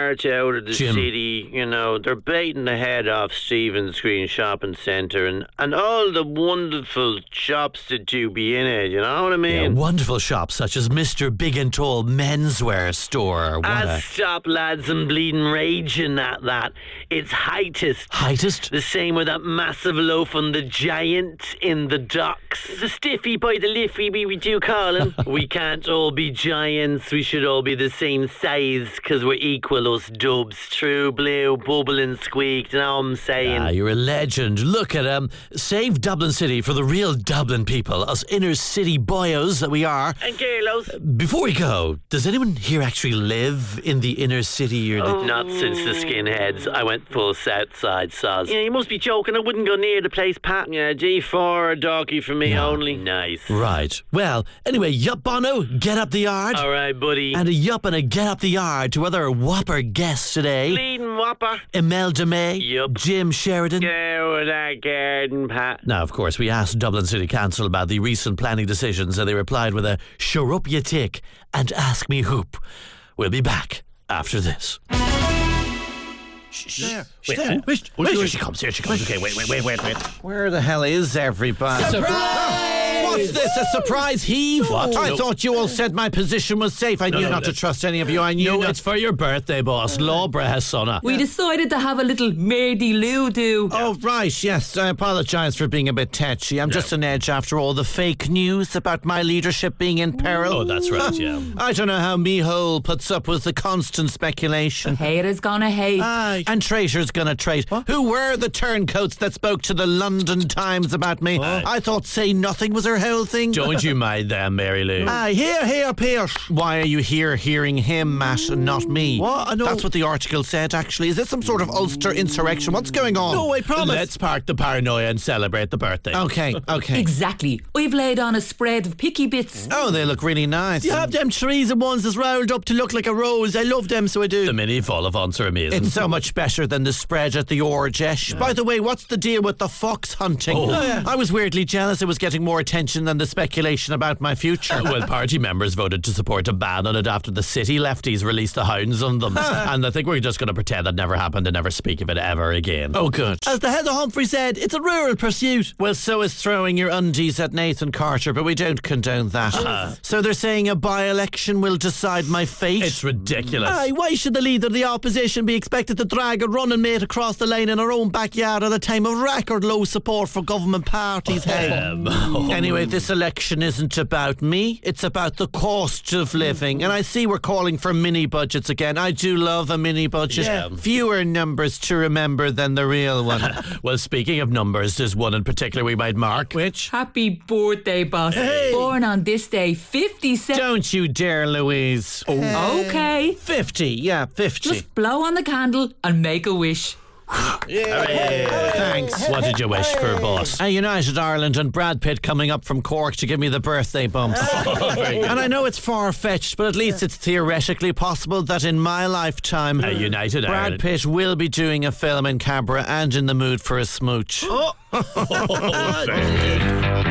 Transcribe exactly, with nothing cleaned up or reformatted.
part out of the Jim. city, you know, they're baiting the head off Stephen's Green Shopping Centre and, and all the wonderful shops that do be in it, you know what I Yeah, mean? wonderful shops such as Mister Big and Tall Menswear Store. What Ah, a stop, lads, I'm bleeding raging at that. It's heightest. heightest. The same with that massive loaf on the giant in the docks. The stiffy by the liffy, we, we do call him. We can't all be giants. We should all be the same size because we're equal, us dubs. True blue, bubble and squeak. You know what I'm saying? Ah, you're a legend. Look at him. Save Dublin City for the real Dublin people, us inner city boyos that we are. And girls. Before we go, does anyone here actually live in the inner city? Or the... Oh. Not since the skinheads. I went full south side, soz. Yeah, you must be joking. I wouldn't go near the place, Pat. Yeah, G four, a doggy for me No. only. Nice. Right. Well, anyway, yup, Bono, get up the yard. All right, buddy. And a yup and a get up the yard to other whopper guests today. Bleeding whopper. Imelda May, Yup. Jim Sheridan. Go with that garden, Pat. Now, of course, we asked Dublin City Council about the recent planning decisions and they replied with a sure up you tick and ask me hoop. We'll be back after this. There. Wait, There. wait, wait, here she comes, here she comes. Okay, wait, wait, wait, wait, wait. Where the hell is everybody? Surprise! What's this, a surprise heave? What? I No. thought you all said my position was safe. I knew no, not no. to trust any of you. I knew No, not- it's for your birthday, boss. Lawbra has sonna. We decided to have a little Maidy Lou do. Oh, right, yes. I apologise for being a bit tetchy. I'm just an edge after all the fake news about my leadership being in peril. Oh, that's right, yeah. I don't know how me hole puts up with the constant speculation. Haters gonna hate. Aye. And traitors gonna trait. Who were the turncoats that spoke to the London Times about me? Aye. I thought say nothing was her whole thing. Don't you mind them, Mary Lou? Aye, here, here, Pierce. Why are you here hearing him, Matt, and not me? What? I know- That's what the article said, actually. Is this some sort of Ulster insurrection? What's going on? No, I promise. Let's park the paranoia and celebrate the birthday. Okay, okay. Exactly. I've laid on a spread of picky bits. Oh, they look really nice. You have them trees and ones that's rolled up to look like a rose. I love them, so I do. The mini vol-au-vents are amazing. It's so much better than the spread at the Orgesh. By the way, what's the deal with the fox hunting? Oh. Oh, yeah. I was weirdly jealous it was getting more attention than the speculation about my future. Well, party members voted to support a ban on it after the city lefties released the hounds on them. And I think we're just going to pretend that never happened and never speak of it ever again. Oh, good. As the head of Humphrey said, it's a rural pursuit. Well, so is throwing your undies at Nathan Carter, but we don't condone that. So they're saying a by-election will decide my fate? It's ridiculous. Aye, why should the leader of the opposition be expected to drag a running mate across the lane in her own backyard at a time of record low support for government parties? Hey. Um, oh. Anyway, this election isn't about me. It's about the cost of living. And I see we're calling for mini budgets again. I do love a mini budget. Yeah. Fewer numbers to remember than the real one. Well, speaking of numbers, there's one in particular we might mark. Which? Happy birthday, boss. Born on this day, fifty-seven. Don't you dare, Louise. Okay. fifty, yeah, fifty. Just blow on the candle and make a wish. Thanks. What did you wish for, boss? A United Ireland and Brad Pitt coming up from Cork to give me the birthday bumps. And I know it's far-fetched, but at least it's theoretically possible that in my lifetime, A United Brad Ireland. Pitt will be doing a film in Cabra and in the mood for a smooch. Oh, very good.